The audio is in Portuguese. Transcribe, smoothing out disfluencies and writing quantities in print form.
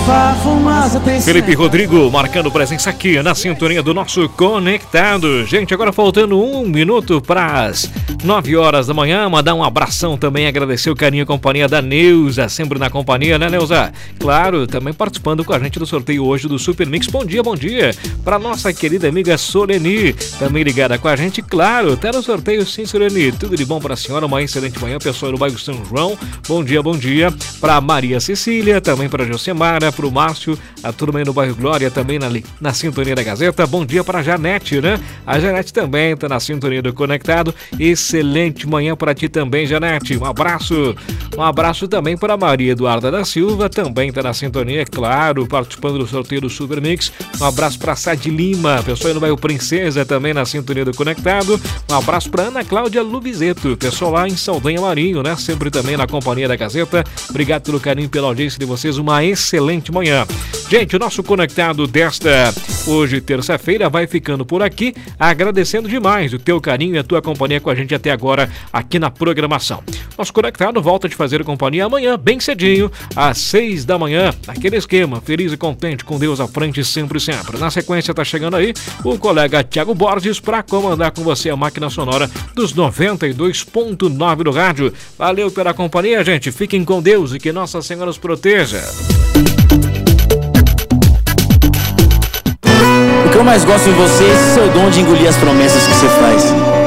Felipe Rodrigo marcando presença aqui na sintonia do nosso Conectado. Gente, agora faltando 1 minuto para as 9 horas da manhã. Mandar um abração também, agradecer o carinho e a companhia da Neuza, sempre na companhia, né, Neuza? Claro, também participando com a gente do sorteio hoje do Super Mix. Bom dia para nossa querida amiga Soleni, também ligada com a gente, claro, tá no sorteio sim, Soleni. Tudo de bom para a senhora, uma excelente manhã, pessoal do bairro São João. Bom dia para Maria Cecília, também para Josemara, para o Márcio, a turma aí no bairro Glória, também na sintonia da Gazeta. Bom dia para a Janete, né? A Janete também tá na sintonia do Conectado. Excelente manhã para ti também, Janete. Um abraço também para Maria Eduarda da Silva, também tá na sintonia, claro, participando do sorteio do Super Mix. Um abraço para Sade Lima, pessoal aí no bairro Princesa, também na sintonia do Conectado. Um abraço para Ana Cláudia Luvizeto, pessoal lá em Saldanha Marinho, né? Sempre também na companhia da Gazeta. Obrigado pelo carinho e pela audiência de vocês. Uma excelente manhã. Gente, o nosso Conectado desta hoje, terça-feira, vai ficando por aqui, agradecendo demais o teu carinho e a tua companhia com a gente até agora aqui na programação. Nosso Conectado volta a te fazer companhia amanhã, bem cedinho, às 6 da manhã, naquele esquema, feliz e contente, com Deus à frente sempre. Na sequência tá chegando aí o colega Thiago Borges para comandar com você a máquina sonora dos 92.9 do rádio. Valeu pela companhia, gente. Fiquem com Deus e que Nossa Senhora os proteja. O que eu mais gosto em você é esse seu dom de engolir as promessas que você faz.